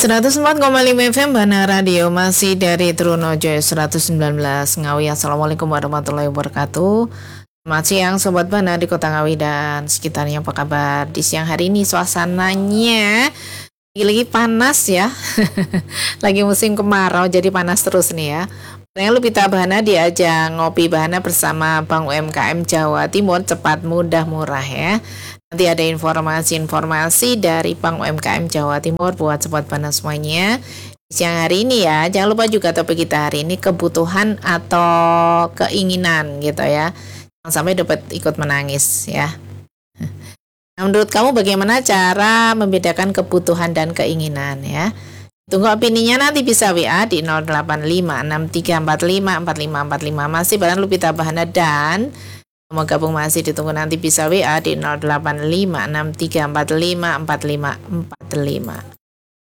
104,5 FM Bana Radio masih dari Trunojoyo 119 Ngawi. Assalamualaikum warahmatullahi wabarakatuh. Selamat siang Sobat Bana di Kota Ngawi dan sekitarnya, apa kabar? Di siang hari ini suasananya lagi panas ya. Lagi musim kemarau jadi panas terus nih ya. Yang Lupita Bahana diajak ngopi Bahana bersama Bank UMKM Jawa Timur, cepat, mudah, murah ya. Nanti ada informasi-informasi dari Bank UMKM Jawa Timur buat Sobat Bana semuanya siang hari ini ya. Jangan lupa juga topik kita hari ini kebutuhan atau keinginan gitu ya. Jangan sampai dapat ikut menangis ya. Nah, menurut kamu bagaimana cara membedakan kebutuhan dan keinginan ya? Tunggu opininya, nanti bisa WA di 085634545545. Masih bareng Lupita Bahana dan mau gabung masih ditunggu, nanti bisa WA di 085634545545.